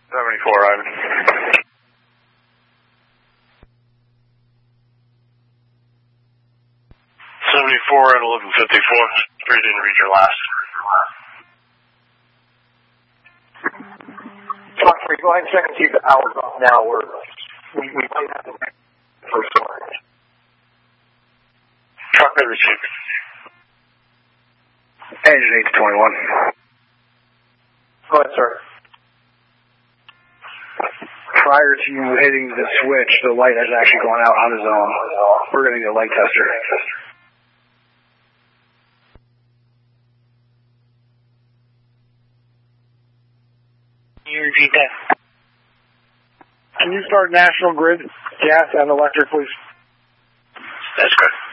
74, Ivan. 74 at 1154. Pretty didn't read your last. Fox 3, go ahead and check and see if the power's off now. We might have to first one. Truck that received. Engine 8 to 21. Go ahead, sir. Prior to you hitting the switch, the light has actually gone out on its own. We're going to get a light tester. Can you repeat that? Can you start National Grid, gas and electric, please? That's good.